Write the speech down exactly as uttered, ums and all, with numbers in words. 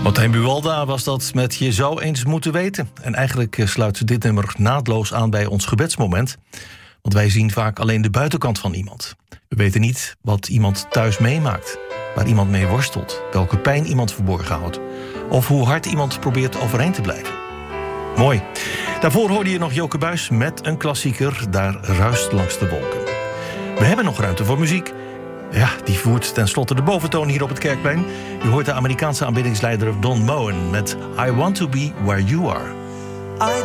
Martijn Buwalda was dat met Je zou eens moeten weten. En eigenlijk sluit dit nummer naadloos aan bij ons gebedsmoment. Want wij zien vaak alleen de buitenkant van iemand. We weten niet wat iemand thuis meemaakt, waar iemand mee worstelt, welke pijn iemand verborgen houdt, of hoe hard iemand probeert overeind te blijven. Mooi. Daarvoor hoorde je nog Joke Buijs met een klassieker, Daar ruist langs de wolken. We hebben nog ruimte voor muziek. Ja, die voert tenslotte de boventoon hier op het Kerkplein. Je hoort de Amerikaanse aanbiddingsleider Don Moen met I Want to Be Where You Are.